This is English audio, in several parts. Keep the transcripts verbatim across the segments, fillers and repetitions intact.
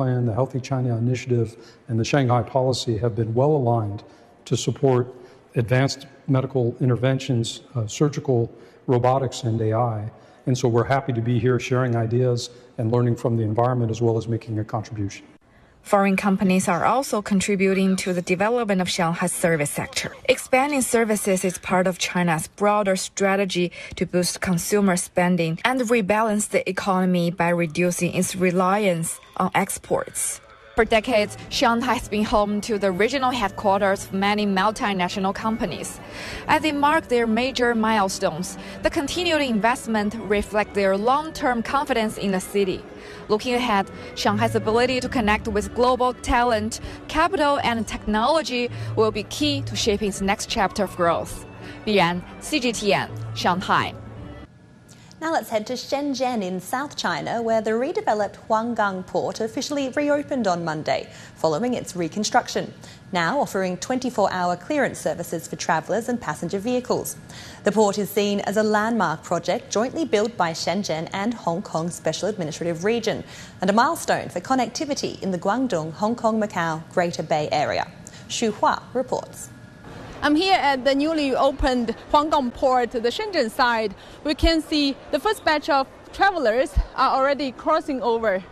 Plan, the Healthy China Initiative, and the Shanghai Policy have been well aligned to support advanced medical interventions, uh, surgical robotics, and A I. And so we're happy to be here sharing ideas and learning from the environment as well as making a contribution. Foreign companies are also contributing to the development of Shanghai's service sector. Expanding services is part of China's broader strategy to boost consumer spending and rebalance the economy by reducing its reliance on exports. For decades, Shanghai has been home to the regional headquarters of many multinational companies. As they mark their major milestones, the continued investment reflects their long-term confidence in the city. Looking ahead, Shanghai's ability to connect with global talent, capital, and technology will be key to shaping its next chapter of growth. Lian, C G T N, Shanghai. Now let's head to Shenzhen in South China, where the redeveloped Huanggang port officially reopened on Monday, following its reconstruction, now offering twenty-four hour clearance services for travellers and passenger vehicles. The port is seen as a landmark project jointly built by Shenzhen and Hong Kong Special Administrative Region, and a milestone for connectivity in the Guangdong, Hong Kong-Macau Greater Bay Area. Xu Hua reports. I'm here at the newly opened Huanggang Port, the Shenzhen side. We can see the first batch of travelers are already crossing over.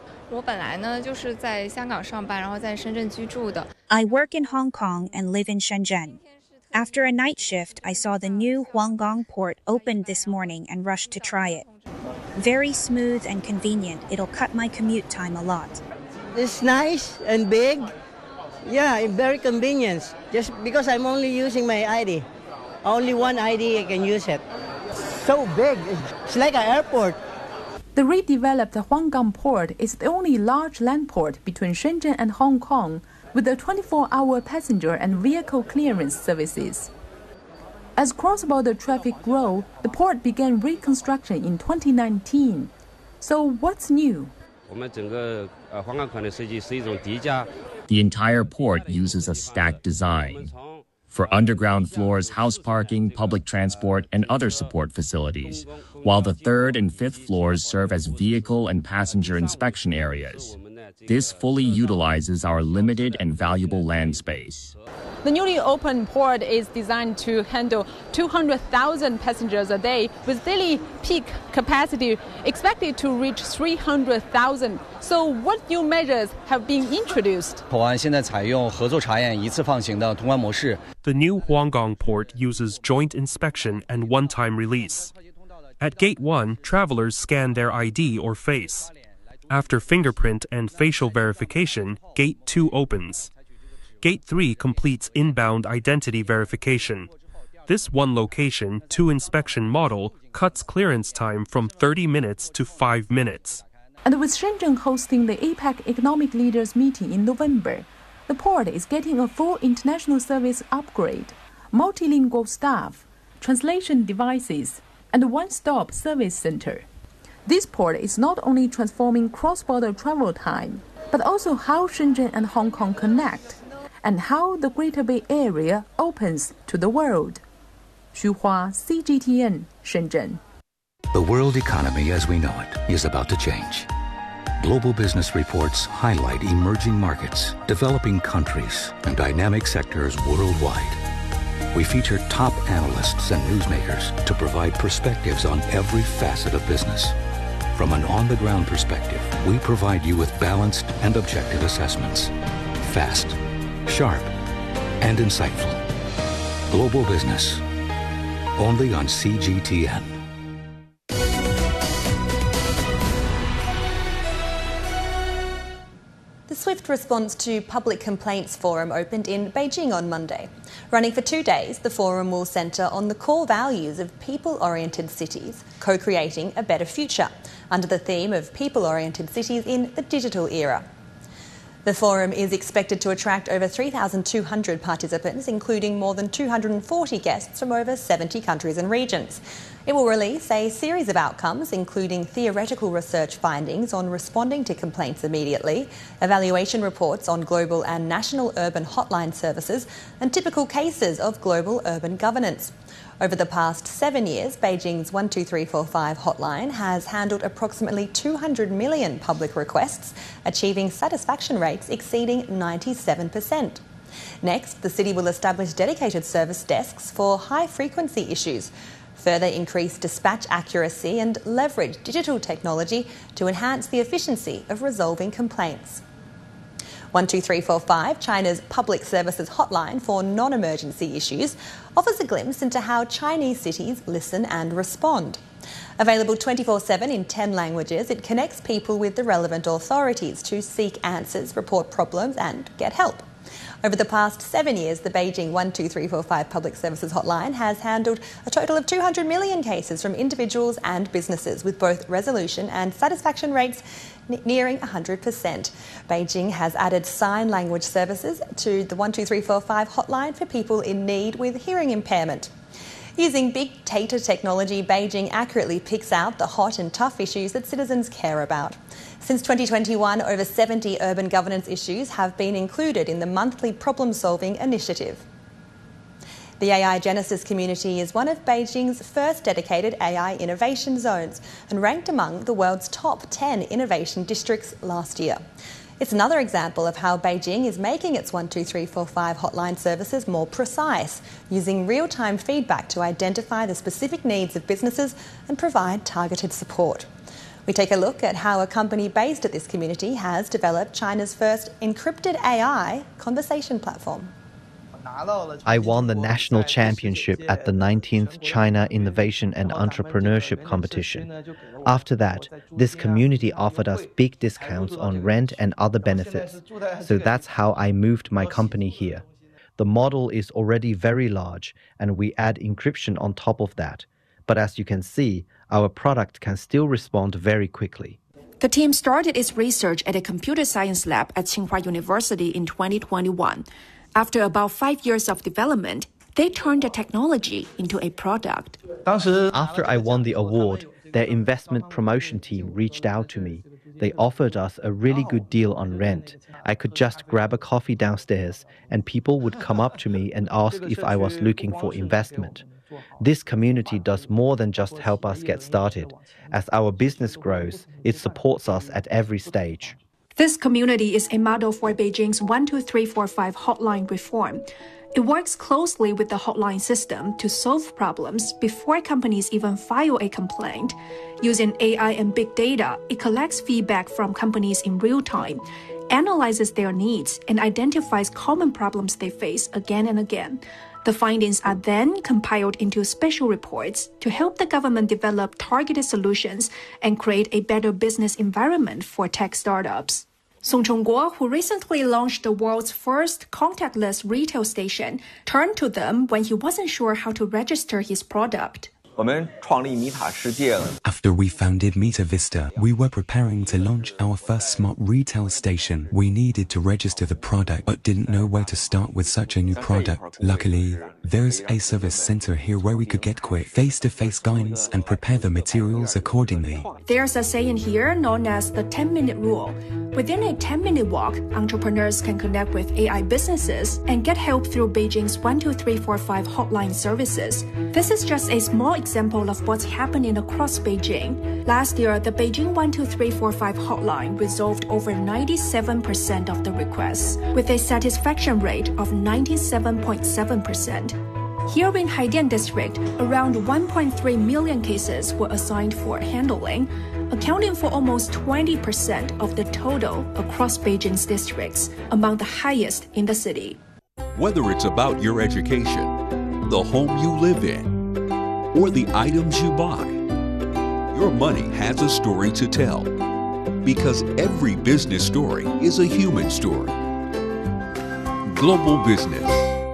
I work in Hong Kong and live in Shenzhen. After a night shift, I saw the new Huanggang Port opened this morning and rushed to try it. Very smooth and convenient. It'll cut my commute time a lot. It's nice and big. Yeah, very convenient. Just because I'm only using my I D. Only one I D I can use it. So big. It's like an airport. The redeveloped Huanggang Port is the only large land port between Shenzhen and Hong Kong with the twenty-four hour passenger and vehicle clearance services. As cross-border traffic grew, the port began reconstruction in twenty nineteen. So what's new? The entire port uses a stacked design. For underground floors, house parking, public transport, and other support facilities, while the third and fifth floors serve as vehicle and passenger inspection areas. This fully utilizes our limited and valuable land space. The newly opened port is designed to handle two hundred thousand passengers a day, with daily peak capacity expected to reach three hundred thousand. So what new measures have been introduced? The new Huanggang port uses joint inspection and one-time release. At Gate one, travelers scan their I D or face. After fingerprint and facial verification, Gate two opens. Gate three completes inbound identity verification. This one location, two inspection model cuts clearance time from thirty minutes to five minutes. And with Shenzhen hosting the APEC Economic Leaders meeting in November, the port is getting a full international service upgrade, multilingual staff, translation devices, and a one-stop service center. This port is not only transforming cross-border travel time, but also how Shenzhen and Hong Kong connect, and how the Greater Bay Area opens to the world. Xu Hua, C G T N, Shenzhen. The world economy as we know it is about to change. Global business reports highlight emerging markets, developing countries, and dynamic sectors worldwide. We feature top analysts and newsmakers to provide perspectives on every facet of business. From an on-the-ground perspective, we provide you with balanced and objective assessments. Fast, sharp, and insightful. Global business, only on C G T N. The Swift Response to Public Complaints Forum opened in Beijing on Monday. Running for two days, the forum will centre on the core values of people-oriented cities, co-creating a better future, under the theme of people-oriented cities in the digital era. The forum is expected to attract over three thousand two hundred participants, including more than two hundred forty guests from over seventy countries and regions. It will release a series of outcomes, including theoretical research findings on responding to complaints immediately, evaluation reports on global and national urban hotline services, and typical cases of global urban governance. Over the past seven years, Beijing's one two three four five hotline has handled approximately two hundred million public requests, achieving satisfaction rates exceeding ninety-seven percent. Next, the city will establish dedicated service desks for high-frequency issues, further increase dispatch accuracy and leverage digital technology to enhance the efficiency of resolving complaints. one two three four five, China's public services hotline for non-emergency issues, offers a glimpse into how Chinese cities listen and respond. Available twenty-four seven in ten languages, it connects people with the relevant authorities to seek answers, report problems and get help. Over the past seven years, the Beijing one two three four five Public Services Hotline has handled a total of two hundred million cases from individuals and businesses, with both resolution and satisfaction rates nearing one hundred percent. Beijing has added sign language services to the one two three four five hotline for people in need with hearing impairment. Using big data technology, Beijing accurately picks out the hot and tough issues that citizens care about. Since twenty twenty-one, over seventy urban governance issues have been included in the monthly problem-solving initiative. The A I Genesis community is one of Beijing's first dedicated A I innovation zones and ranked among the world's top ten innovation districts last year. It's another example of how Beijing is making its one two three four five hotline services more precise, using real-time feedback to identify the specific needs of businesses and provide targeted support. We take a look at how a company based at this community has developed China's first encrypted A I conversation platform. I won the national championship at the nineteenth China Innovation and Entrepreneurship Competition. After that, this community offered us big discounts on rent and other benefits. So that's how I moved my company here. The model is already very large, and we add encryption on top of that. But as you can see, our product can still respond very quickly. The team started its research at a computer science lab at Tsinghua University in twenty twenty-one. After about five years of development, they turned the technology into a product. After I won the award, their investment promotion team reached out to me. They offered us a really good deal on rent. I could just grab a coffee downstairs, and people would come up to me and ask if I was looking for investment. This community does more than just help us get started. As our business grows, it supports us at every stage. This community is a model for Beijing's one two three four five hotline reform. It works closely with the hotline system to solve problems before companies even file a complaint. Using A I and big data, it collects feedback from companies in real time, analyzes their needs, and identifies common problems they face again and again. The findings are then compiled into special reports to help the government develop targeted solutions and create a better business environment for tech startups. Song Chongguo, who recently launched the world's first contactless retail station, turned to them when he wasn't sure how to register his product. After we founded MetaVista, we were preparing to launch our first smart retail station. We needed to register the product but didn't know where to start with such a new product. Luckily, there's a service center here where we could get quick face-to-face guidance and prepare the materials accordingly. There's a saying here known as the ten-minute rule. Within a ten-minute walk, entrepreneurs can connect with A I businesses and get help through Beijing's one two three four five hotline services. This is just a small example of what's happening across Beijing. Last year, the Beijing one two three four five hotline resolved over ninety-seven percent of the requests, with a satisfaction rate of ninety-seven point seven percent. Here in Haidian District, around one point three million cases were assigned for handling, accounting for almost twenty percent of the total across Beijing's districts, among the highest in the city. Whether it's about your education, the home you live in, or the items you buy, your money has a story to tell. Because every business story is a human story. Global Business.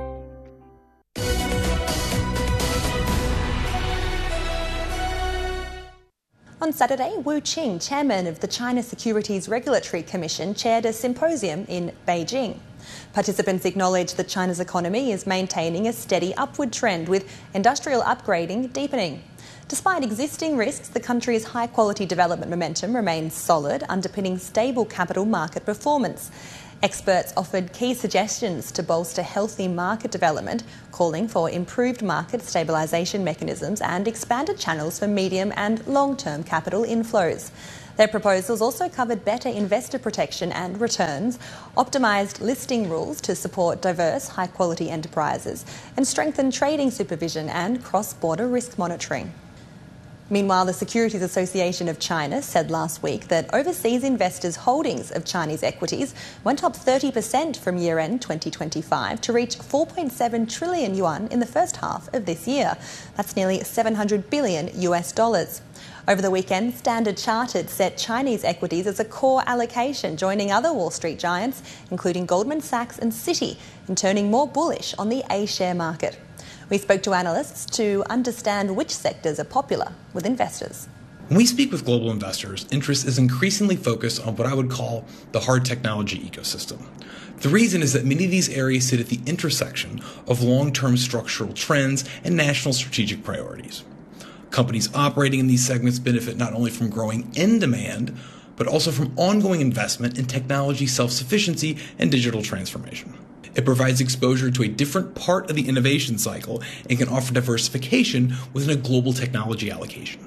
On Saturday, Wu Qing, chairman of the China Securities Regulatory Commission, chaired a symposium in Beijing. Participants acknowledged that China's economy is maintaining a steady upward trend, with industrial upgrading deepening. Despite existing risks, the country's high-quality development momentum remains solid, underpinning stable capital market performance. Experts offered key suggestions to bolster healthy market development, calling for improved market stabilisation mechanisms and expanded channels for medium and long-term capital inflows. Their proposals also covered better investor protection and returns, optimised listing rules to support diverse, high-quality enterprises, and strengthened trading supervision and cross-border risk monitoring. Meanwhile, the Securities Association of China said last week that overseas investors' holdings of Chinese equities went up thirty percent from year-end twenty twenty-five to reach four point seven trillion yuan in the first half of this year. That's nearly seven hundred billion U S dollars. Over the weekend, Standard Chartered set Chinese equities as a core allocation, joining other Wall Street giants, including Goldman Sachs and Citi, in turning more bullish on the A-share market. We spoke to analysts to understand which sectors are popular with investors. When we speak with global investors, interest is increasingly focused on what I would call the hard technology ecosystem. The reason is that many of these areas sit at the intersection of long-term structural trends and national strategic priorities. Companies operating in these segments benefit not only from growing end demand, but also from ongoing investment in technology self-sufficiency and digital transformation. It provides exposure to a different part of the innovation cycle and can offer diversification within a global technology allocation.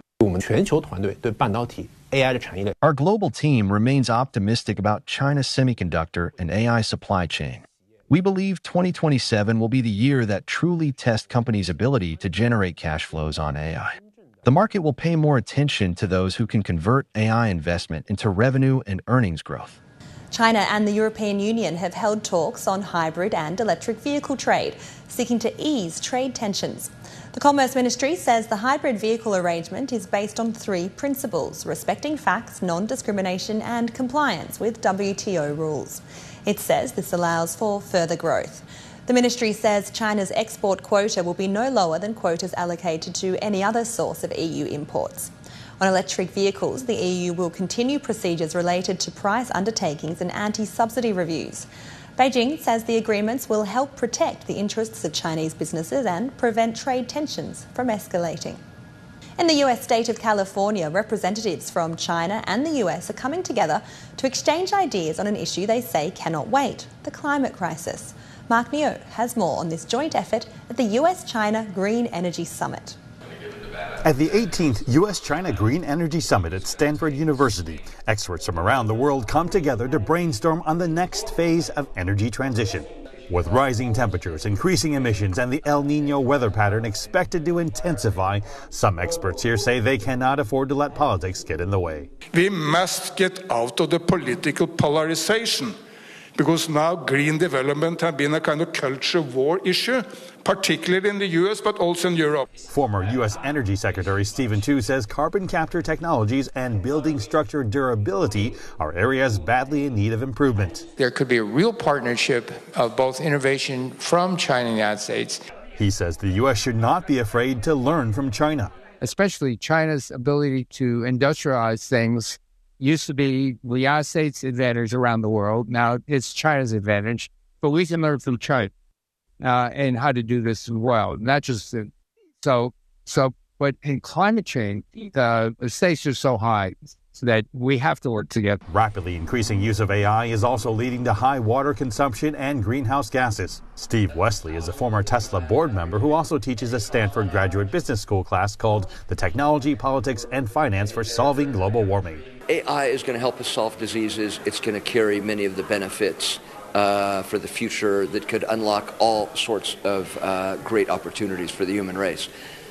Our global team remains optimistic about China's semiconductor and A I supply chain. We believe twenty twenty-seven will be the year that truly tests companies' ability to generate cash flows on A I. The market will pay more attention to those who can convert A I investment into revenue and earnings growth. China and the European Union have held talks on hybrid and electric vehicle trade, seeking to ease trade tensions. The Commerce Ministry says the hybrid vehicle arrangement is based on three principles: respecting facts, non-discrimination and compliance with W T O rules. It says this allows for further growth. The ministry says China's export quota will be no lower than quotas allocated to any other source of E U imports. On electric vehicles, the E U will continue procedures related to price undertakings and anti-subsidy reviews. Beijing says the agreements will help protect the interests of Chinese businesses and prevent trade tensions from escalating. In the U S state of California, representatives from China and the U S are coming together to exchange ideas on an issue they say cannot wait: the climate crisis. Mark Neo has more on this joint effort at the U S China Green Energy Summit. At the eighteenth U S China Green Energy Summit at Stanford University, experts from around the world come together to brainstorm on the next phase of energy transition. With rising temperatures, increasing emissions, and the El Niño weather pattern expected to intensify, some experts here say they cannot afford to let politics get in the way. We must get out of the political polarization, because now green development has been a kind of culture war issue, particularly in the U S, but also in Europe. Former U S Energy Secretary Stephen Chu says carbon capture technologies and building structure durability are areas badly in need of improvement. There could be a real partnership of both innovation from China and the United States. He says the U S should not be afraid to learn from China. Especially China's ability to industrialize things used to be the United States' advantage around the world. Now it's China's advantage, but we can learn from China uh, and how to do this as well. Not just uh, so, so, but in climate change, uh, the stakes are so high that we have to work together. Rapidly increasing use of A I is also leading to high water consumption and greenhouse gases. Steve Wesley is a former Tesla board member who also teaches a Stanford graduate business school class called The Technology, Politics, and Finance for Solving Global Warming. A I is going to help us solve diseases. It's going to carry many of the benefits uh, for the future that could unlock all sorts of uh, great opportunities for the human race.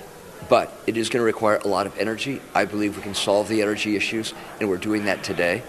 But it is going to require a lot of energy. I believe we can solve the energy issues, and we're doing that today,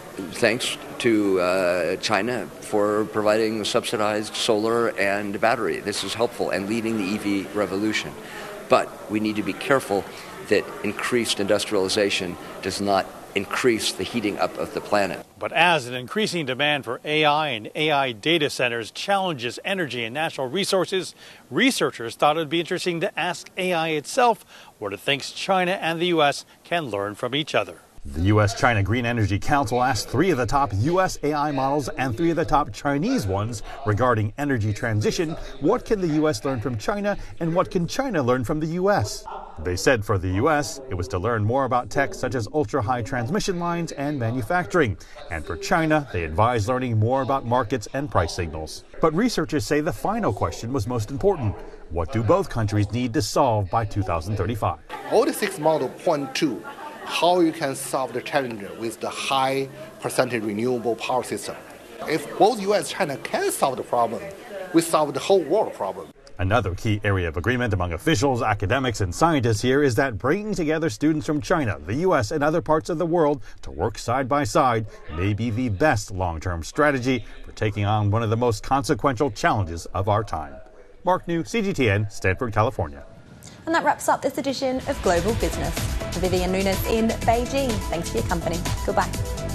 thanks to uh, China for providing subsidized solar and battery. This is helpful and leading the E V revolution. But we need to be careful that increased industrialization does not increase the heating up of the planet. But as an increasing demand for A I and A I data centers challenges energy and natural resources, researchers thought it would be interesting to ask A I itself what it thinks China and the U S can learn from each other. The U S China Green Energy Council asked three of the top U S A I models and three of the top Chinese ones regarding energy transition. What can the U S learn from China, and what can China learn from the U S? They said for the U S, it was to learn more about tech such as ultra-high transmission lines and manufacturing. And for China, they advised learning more about markets and price signals. But researchers say the final question was most important. What do both countries need to solve by two thousand thirty-five? All the six models point to how you can solve the challenge with the high percentage renewable power system. If both U S and China can solve the problem, we solve the whole world problem. Another key area of agreement among officials, academics, and scientists here is that bringing together students from China, the U S, and other parts of the world to work side by side may be the best long-term strategy for taking on one of the most consequential challenges of our time. Mark New, C G T N, Stanford, California. And that wraps up this edition of Global Business. Vivian Nunes in Beijing. Thanks for your company. Goodbye.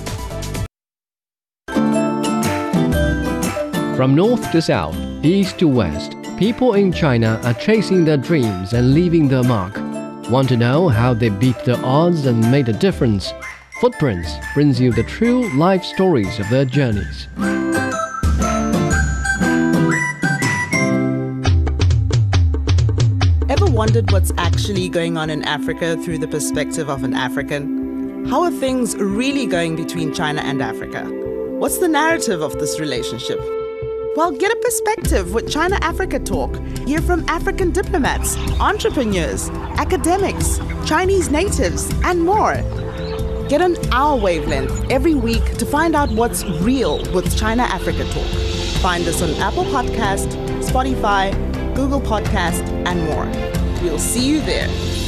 From north to south, east to west, people in China are chasing their dreams and leaving their mark. Want to know how they beat the odds and made a difference? Footprints brings you the true life stories of their journeys. Ever wondered what's actually going on in Africa through the perspective of an African? How are things really going between China and Africa? What's the narrative of this relationship? Well, get a perspective with China-Africa Talk. Hear from African diplomats, entrepreneurs, academics, Chinese natives, and more. Get on our wavelength every week to find out what's real with China-Africa Talk. Find us on Apple Podcast, Spotify, Google Podcast, and more. We'll see you there.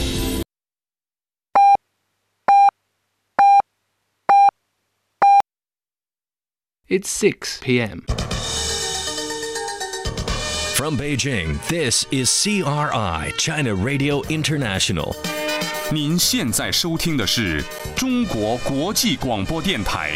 It's six p m From Beijing, this is C R I, China Radio International. 您现在收听的是中国国际广播电台。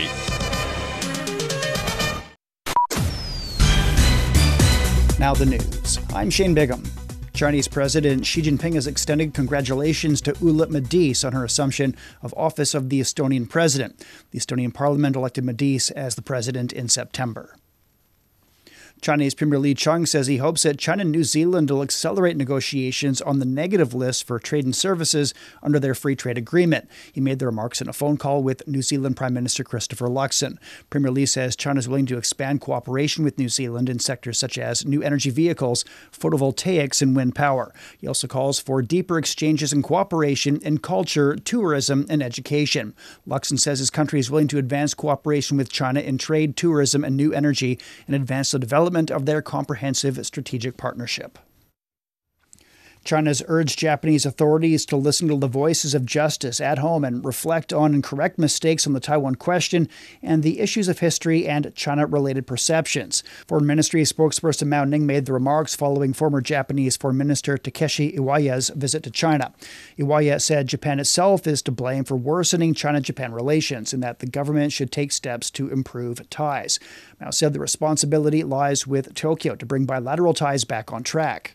Now the news. I'm Shane Bigham. Chinese President Xi Jinping has extended congratulations to Ula Madis on her assumption of office of the Estonian president. The Estonian parliament elected Madis as the president in September. Chinese Premier Li Qiang says he hopes that China and New Zealand will accelerate negotiations on the negative list for trade and services under their free trade agreement. He made the remarks in a phone call with New Zealand Prime Minister Christopher Luxon. Premier Li says China is willing to expand cooperation with New Zealand in sectors such as new energy vehicles, photovoltaics, and wind power. He also calls for deeper exchanges and cooperation in culture, tourism, and education. Luxon says his country is willing to advance cooperation with China in trade, tourism, and new energy and advance the development of their comprehensive strategic partnership. China's urged Japanese authorities to listen to the voices of justice at home and reflect on and correct mistakes on the Taiwan question and the issues of history and China-related perceptions. Foreign Ministry spokesperson Mao Ning made the remarks following former Japanese Foreign Minister Takeshi Iwaya's visit to China. Iwaya said Japan itself is to blame for worsening China-Japan relations and that the government should take steps to improve ties. Mao said the responsibility lies with Tokyo to bring bilateral ties back on track.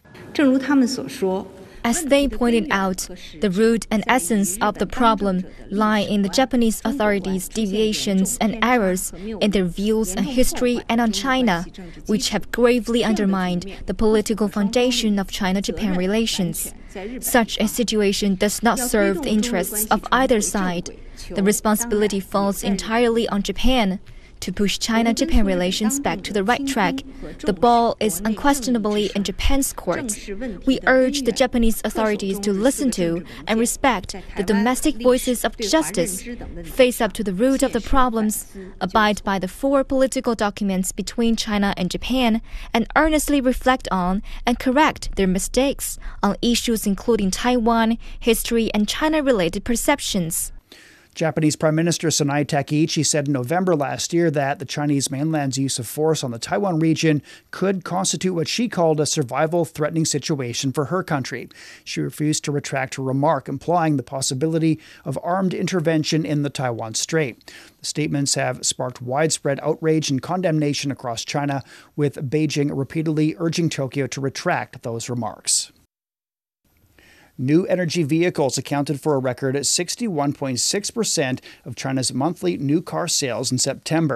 As they pointed out, the root and essence of the problem lie in the Japanese authorities' deviations and errors in their views on history and on China, which have gravely undermined the political foundation of China-Japan relations. Such a situation does not serve the interests of either side. The responsibility falls entirely on Japan. To push China-Japan relations back to the right track, the ball is unquestionably in Japan's court. We urge the Japanese authorities to listen to and respect the domestic voices of justice, face up to the root of the problems, abide by the four political documents between China and Japan, and earnestly reflect on and correct their mistakes on issues including Taiwan, history, and China-related perceptions. Japanese Prime Minister Sanae Takaichi said in November last year that the Chinese mainland's use of force on the Taiwan region could constitute what she called a survival-threatening situation for her country. She refused to retract her remark, implying the possibility of armed intervention in the Taiwan Strait. The statements have sparked widespread outrage and condemnation across China, with Beijing repeatedly urging Tokyo to retract those remarks. New energy vehicles accounted for a record sixty-one point six percent of China's monthly new car sales in September. The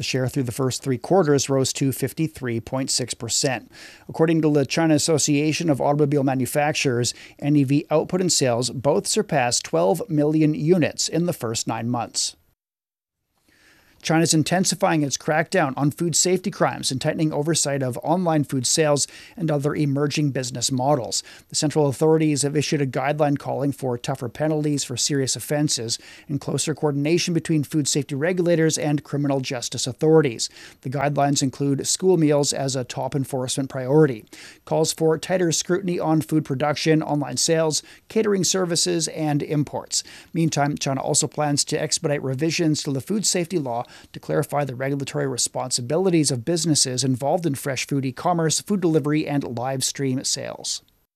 The share through the first three quarters rose to fifty-three point six percent. According to the China Association of Automobile Manufacturers, N E V output and sales both surpassed twelve million units in the first nine months. China's intensifying its crackdown on food safety crimes and tightening oversight of online food sales and other emerging business models. The central authorities have issued a guideline calling for tougher penalties for serious offenses and closer coordination between food safety regulators and criminal justice authorities. The guidelines include school meals as a top enforcement priority, calls for tighter scrutiny on food production, online sales, catering services, and imports. Meantime, China also plans to expedite revisions to the food safety law to clarify the regulatory responsibilities of businesses involved in fresh food e-commerce, food delivery, and live stream sales.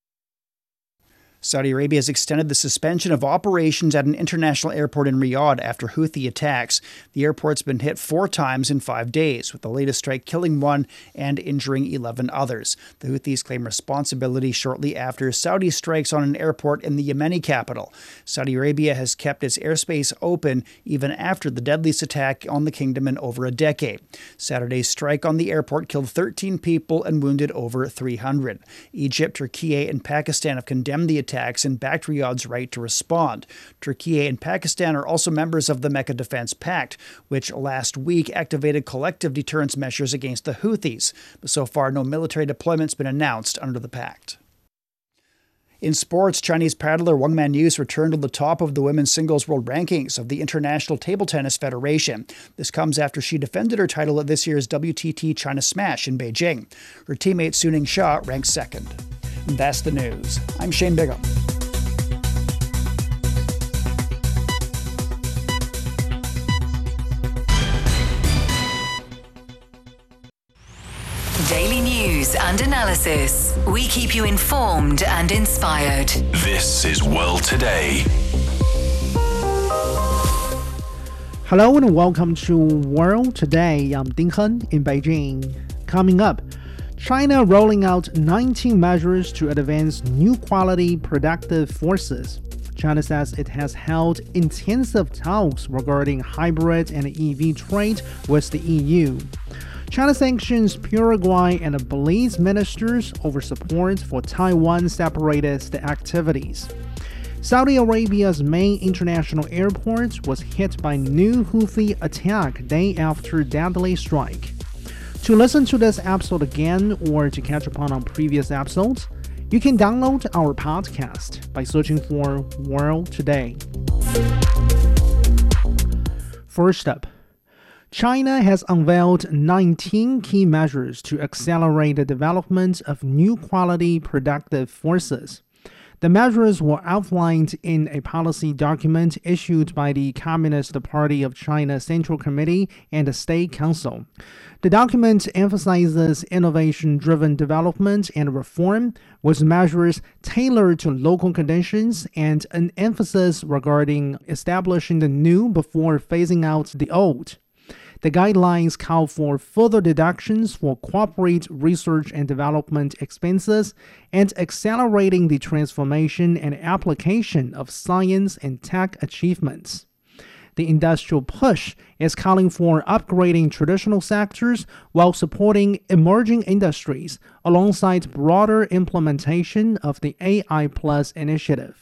Saudi Arabia has extended the suspension of operations at an international airport in Riyadh after Houthi attacks. The airport's been hit four times in five days, with the latest strike killing one and injuring eleven others. The Houthis claim responsibility shortly after Saudi strikes on an airport in the Yemeni capital. Saudi Arabia has kept its airspace open even after the deadliest attack on the kingdom in over a decade. Saturday's strike on the airport killed thirteen people and wounded over three hundred. Egypt, Turkey, and Pakistan have condemned the attack and backed Riyadh's right to respond. Turkey and Pakistan are also members of the Mecca Defense Pact, which last week activated collective deterrence measures against the Houthis. But so far, no military deployment's been announced under the pact. In sports, Chinese paddler Wang Manyus returned to the top of the women's singles world rankings of the International Table Tennis Federation. This comes after she defended her title at this year's W T T China Smash in Beijing. Her teammate Suning Xia ranked second. And that's the news. I'm Shane Bigham. Daily news and analysis. We keep you informed and inspired. This is World Today. Hello and welcome to World Today. I'm Ding Hen in Beijing. Coming up, China rolling out nineteen measures to advance new quality productive forces. China says it has held intensive talks regarding hybrid and E V trade with the E U. China sanctions Paraguay and Belize ministers over support for Taiwan separatist activities. Saudi Arabia's main international airport was hit by new Houthi attack day after deadly strike. To listen to this episode again or to catch up on previous episodes, you can download our podcast by searching for World Today. First up, China has unveiled nineteen key measures to accelerate the development of new quality productive forces. The measures were outlined in a policy document issued by the Communist Party of China Central Committee and the State Council. The document emphasizes innovation-driven development and reform, with measures tailored to local conditions and an emphasis regarding establishing the new before phasing out the old. The guidelines call for further deductions for corporate research and development expenses and accelerating the transformation and application of science and tech achievements. The industrial push is calling for upgrading traditional sectors while supporting emerging industries alongside broader implementation of the A I Plus initiative.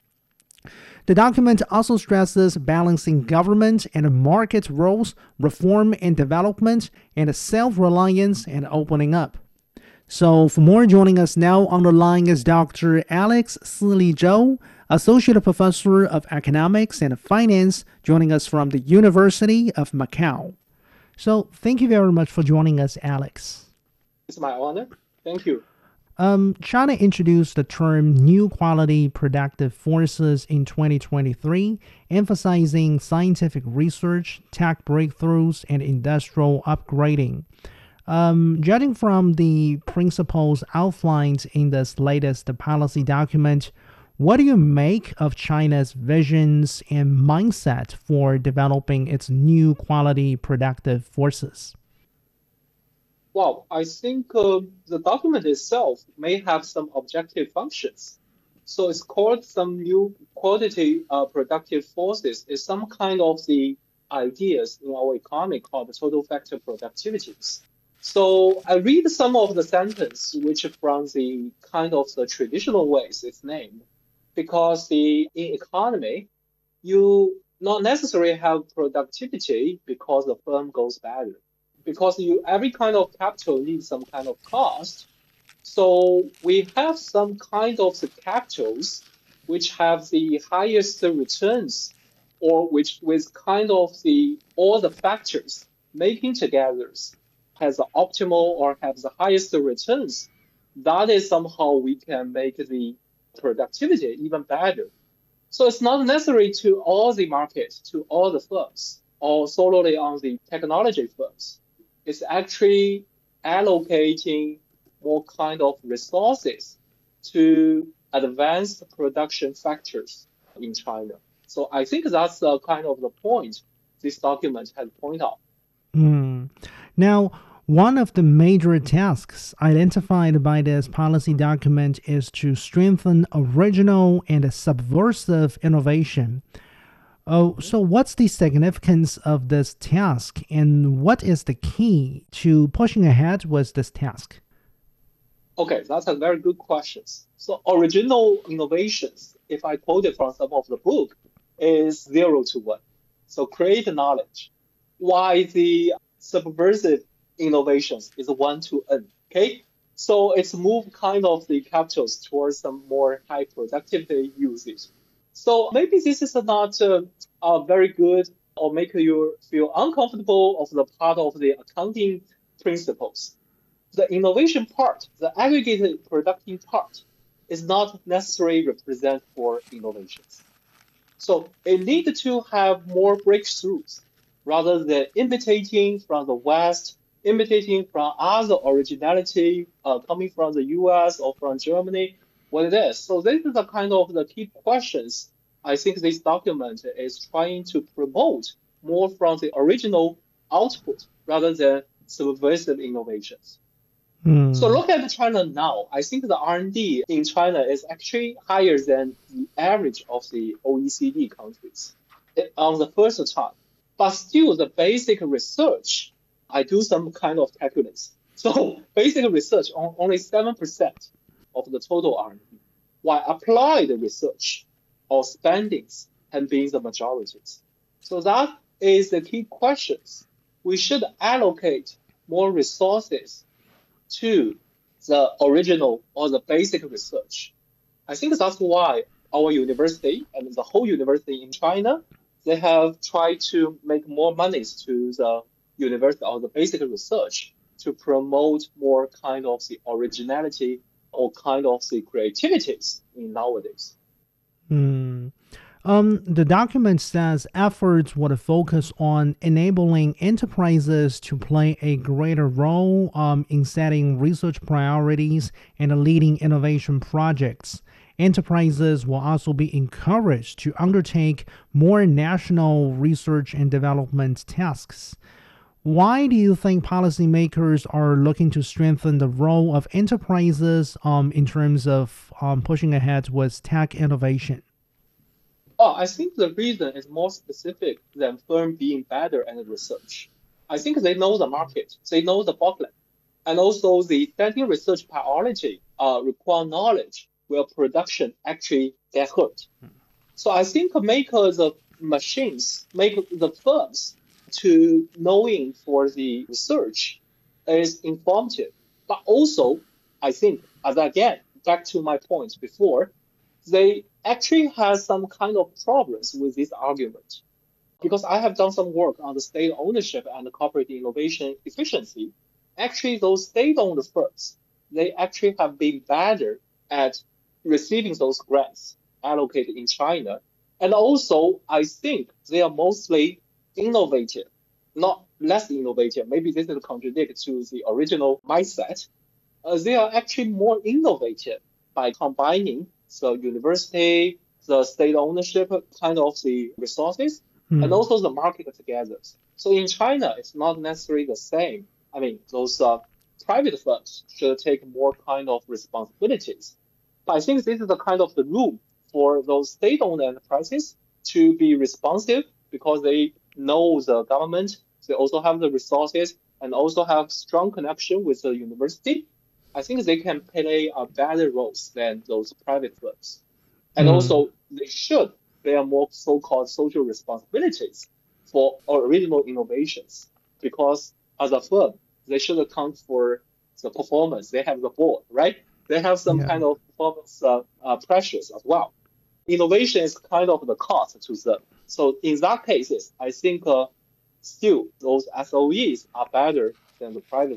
The document also stresses balancing government and market roles, reform and development, and self-reliance and opening up. So for more, joining us now on the line is Doctor Alex Sili Zhou, Associate Professor of Economics and Finance, joining us from the University of Macau. So thank you very much for joining us, Alex. It's my honor. Thank you. Um, China introduced the term New Quality Productive Forces in twenty twenty-three, emphasizing scientific research, tech breakthroughs, and industrial upgrading. Um, judging from the principles outlined in this latest policy document, what do you make of China's visions and mindset for developing its new quality productive forces? Well, I think uh, the document itself may have some objective functions. So it's called some new quality uh, productive forces. It's some kind of the ideas in our economy called the total factor productivities. So I read some of the sentence which from the kind of the traditional ways it's named, because the in economy, you not necessarily have productivity because the firm goes better, because you every kind of capital needs some kind of cost. So we have some kind of the capitals which have the highest returns, or which with kind of the all the factors making together has the optimal or have the highest returns. That is somehow we can make the productivity even better. So it's not necessary to all the markets, to all the firms, or solely on the technology firms. It's actually allocating more kind of resources to advanced production factors in China. So I think that's uh, kind of the point this document has pointed out. Mm. Now, one of the major tasks identified by this policy document is to strengthen original and subversive innovation. Oh, so what's the significance of this task, and what is the key to pushing ahead with this task? Okay, that's a very good question. So original innovations, if I quote it from some of the book, is zero to one. So create knowledge. Why the subversive innovations is one to n. Okay, so it's moved kind of the capitals towards some more high productivity usage. So maybe this is not uh, uh, very good or make you feel uncomfortable of the part of the accounting principles. The innovation part, the aggregated productive part, is not necessarily represent for innovations. So it needs to have more breakthroughs rather than imitating from the West, imitating from other originality uh, coming from the U S or from Germany, what it is. So this is the kind of the key questions I think this document is trying to promote more from the original output rather than subversive innovations. Hmm. So look at China now. I think the R and D in China is actually higher than the average of the O E C D countries it, on the first time. But still, the basic research, I do some kind of calculus. So basic research on only seven percent of the total R and D, while applied research or spendings can be the majorities. So that is the key questions. We should allocate more resources to the original or the basic research. I think that's why our university and the whole university in China, they have tried to make more monies to the university or the basic research to promote more kind of the originality or kind of the creativities in nowadays. Hmm. Um, the document says efforts would focus on enabling enterprises to play a greater role um, in setting research priorities and leading innovation projects. Enterprises will also be encouraged to undertake more national research and development tasks. Why do you think policymakers are looking to strengthen the role of enterprises um, in terms of um, pushing ahead with tech innovation? Oh, I think the reason is more specific than firm being better at research. I think they know the market, they know the bottleneck, and also the setting research priority uh, require knowledge where production actually get hurt. So I think make uh, the machines, make the firms to knowing for the research is informative. But also, I think, as again, back to my point before, they actually have some kind of problems with this argument. Because I have done some work on the state ownership and the corporate innovation efficiency. Actually, those state-owned firms, they actually have been better at receiving those grants allocated in China. And also, I think they are mostly innovative, not less innovative. Maybe this is a contradict to the original mindset. Uh, they are actually more innovative by combining the university, the state ownership kind of the resources, mm. and also the market together. So in China, it's not necessarily the same. I mean, those uh, private firms should take more kind of responsibilities. But I think this is the kind of the room for those state-owned enterprises to be responsive because they know the government, they also have the resources, and also have strong connection with the university, I think they can play a better role than those private firms. And mm. also, they should bear more so-called social responsibilities for original innovations, because as a firm, they should account for the performance. They have the board, right? They have some yeah. kind of performance uh, uh, pressures as well. Innovation is kind of the cost to them. So in that cases, I think uh, still those S O Es are better than the private